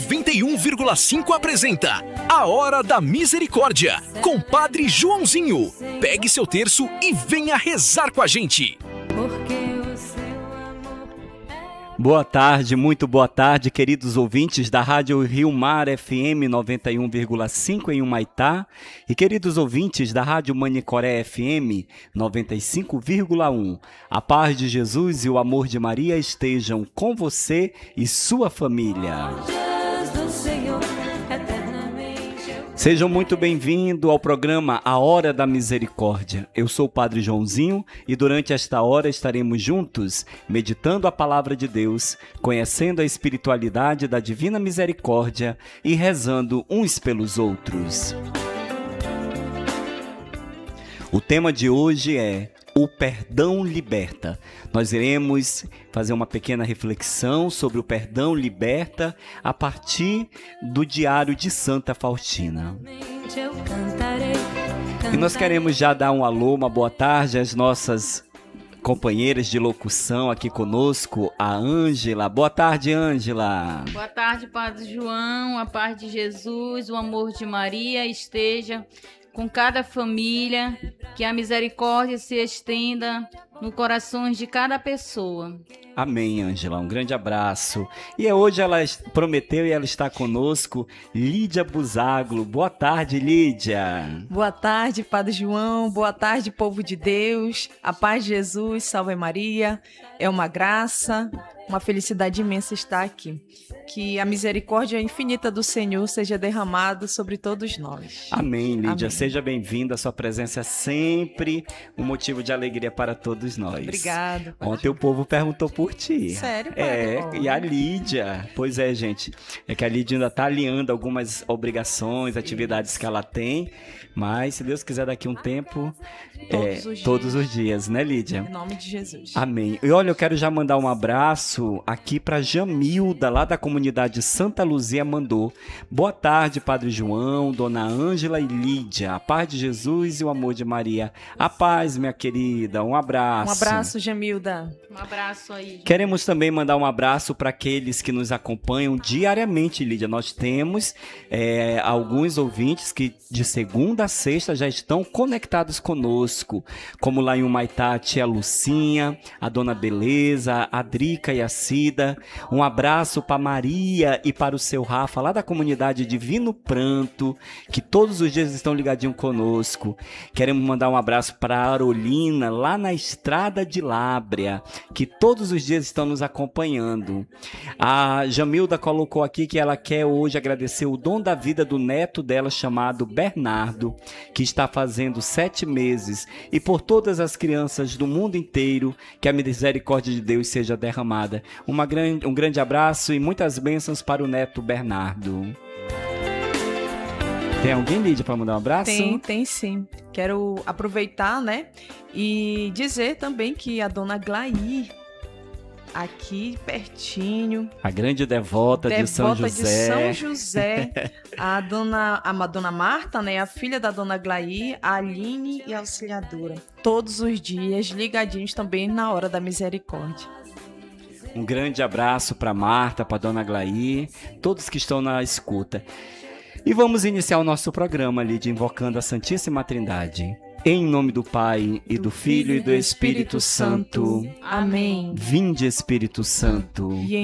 91,5 apresenta A Hora da Misericórdia, com Padre Joãozinho. Pegue seu terço e venha rezar com a gente. Boa tarde, muito boa tarde, queridos ouvintes da Rádio Rio Mar FM 91,5 em Humaitá e queridos ouvintes da Rádio Manicoré FM 95,1. A paz de Jesus e o amor de Maria estejam com você e sua família. Sejam muito bem-vindos ao programa A Hora da Misericórdia. Eu sou o Padre Joãozinho e durante esta hora estaremos juntos, meditando a Palavra de Deus, conhecendo a espiritualidade da Divina Misericórdia e rezando uns pelos outros. O tema de hoje é O Perdão Liberta. Nós iremos fazer uma pequena reflexão sobre o perdão liberta a partir do Diário de Santa Faustina. E nós queremos já dar um alô, uma boa tarde às nossas companheiras de locução aqui conosco, a Ângela. Boa tarde, Ângela. Boa tarde, Padre João. A paz de Jesus, o amor de Maria esteja com cada família, que a misericórdia se estenda no coração de cada pessoa. Amém, Ângela. Um grande abraço. E hoje ela prometeu e ela está conosco, Lídia Buzaglo. Boa tarde, Lídia. Boa tarde, Padre João. Boa tarde, povo de Deus. A paz de Jesus, salve Maria. É uma graça, uma felicidade imensa estar aqui. Que a misericórdia infinita do Senhor seja derramada sobre todos nós. Amém, Lídia. Amém. Seja bem-vinda. A sua presença é sempre um motivo de alegria para todos nós. Obrigado. Ontem o povo perguntou por ti. Sério, Padre? E a Lídia. Pois é, gente. É que a Lídia ainda está alinhando algumas obrigações, atividades que ela tem. Mas, se Deus quiser, daqui a um tempo... Todos os dias, né, Lídia? Em nome de Jesus. Amém. E olha, eu quero já mandar um abraço aqui para Jamilda, lá da comunidade Santa Luzia, mandou. Boa tarde, Padre João, Dona Ângela e Lídia. A paz de Jesus e o amor de Maria. A paz, minha querida. Um abraço. Um abraço, Jamilda. Um abraço aí. Queremos também mandar um abraço para aqueles que nos acompanham diariamente, Lídia. Nós temos alguns ouvintes que de segunda a sexta já estão conectados conosco, como lá em Humaitá, a tia Lucinha, a Dona Beleza, a Drica e a Cida. Um abraço para Maria e para o seu Rafa, lá da comunidade Divino Pranto, que todos os dias estão ligadinhos conosco. Queremos mandar um abraço para a Arolina, lá na Estrada de Lábrea, que todos os dias estão nos acompanhando. A Jamilda colocou aqui que ela quer hoje agradecer o dom da vida do neto dela, chamado Bernardo, que está fazendo 7 meses, e por todas as crianças do mundo inteiro, que a misericórdia de Deus seja derramada. Um grande abraço e muitas bênçãos para o neto Bernardo. Tem alguém, Lídia, para mandar um abraço? Tem sim. Quero aproveitar, né, e dizer também que a Dona Glair, aqui pertinho, a grande devota de São José, a Dona Marta, né, a filha da Dona Glair, a Aline e a auxiliadora, todos os dias ligadinhos também na Hora da Misericórdia. Um grande abraço para Marta, para Dona Glair, todos que estão na escuta. E vamos iniciar o nosso programa, Lídia, invocando a Santíssima Trindade. Em nome do Pai, e do Filho, e do Espírito Santo. Amém. Vinde, Espírito Santo.